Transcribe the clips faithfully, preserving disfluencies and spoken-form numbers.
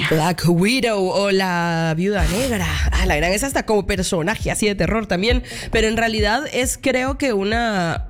Black Widow o la Viuda Negra. Ah, la gran es hasta como personaje así de terror también. Pero en realidad es creo que una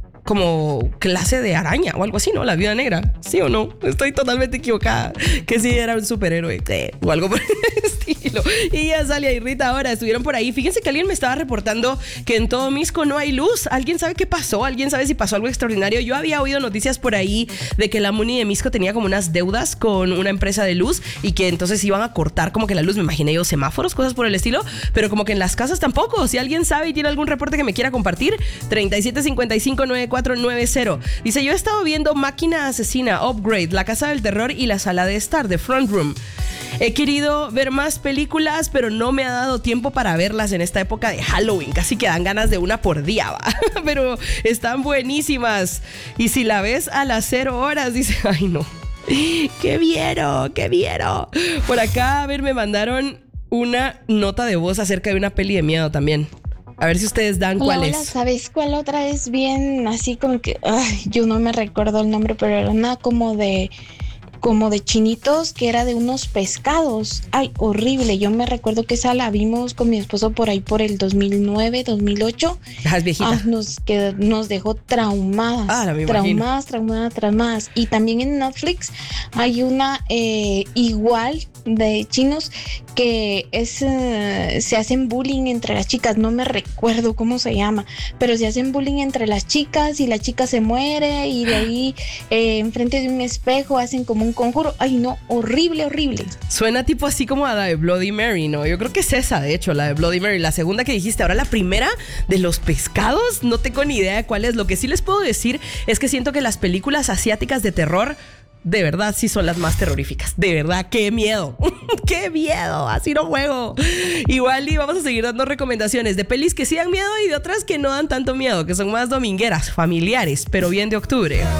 como clase de araña o algo así, ¿no? La Viuda Negra. ¿Sí o no? Estoy totalmente equivocada. Que sí era un superhéroe eh, o algo por el estilo. Y ya sale y Rita ahora. Estuvieron por ahí. Fíjense que alguien me estaba reportando que en todo Misco no hay luz. ¿Alguien sabe qué pasó? ¿Alguien sabe si pasó algo extraordinario? Yo había oído noticias por ahí de que la Muni de Misco tenía como unas deudas con una empresa de luz y que entonces iban a cortar como que la luz. Me imaginé yo semáforos, cosas por el estilo. Pero como que en las casas tampoco. Si alguien sabe y tiene algún reporte que me quiera compartir, treinta y siete cincuenta y cinco noventa y cuatro noventa. Dice, yo he estado viendo Máquina Asesina, Upgrade, La Casa del Terror y La Sala de Estar, The Front Room. He querido ver más películas, pero no me ha dado tiempo para verlas en esta época de Halloween. Casi que dan ganas de una por día, ¿va? Pero están buenísimas. Y si la ves a las cero horas, dice, ay no, ¿qué vieron? ¿Qué vieron? Por acá, a ver, me mandaron una nota de voz acerca de una peli de miedo también. A ver si ustedes dan hola, cuál hola, es. ¿sabes cuál otra es bien así como que, ay, yo no me recuerdo el nombre, pero era una como de como de chinitos que era de unos pescados. Ay, horrible. Yo me recuerdo que esa la vimos con mi esposo por ahí por el dos mil nueve, dos mil ocho. Ah, es viejita. Ah, nos, que, nos dejó traumadas. Ah, la me imagino. Traumadas, traumadas, traumadas. Y también en Netflix hay una eh, igual de chinos que es eh, se hacen bullying entre las chicas. No me recuerdo cómo se llama, pero se hacen bullying entre las chicas y la chica se muere y de ahí eh, enfrente de un espejo hacen como un conjuro. Ay no, horrible, horrible. Suena tipo así como a la de Bloody Mary, ¿no? Yo creo que es esa, de hecho, la de Bloody Mary. La segunda que dijiste, ahora la primera de los pescados, no tengo ni idea de cuál es. Lo que sí les puedo decir es que siento que las películas asiáticas de terror de verdad sí son las más terroríficas. De verdad, qué miedo. Qué miedo, así no juego. Igual y vamos a seguir dando recomendaciones de pelis que sí dan miedo y de otras que no dan tanto miedo, que son más domingueras, familiares, pero bien de octubre.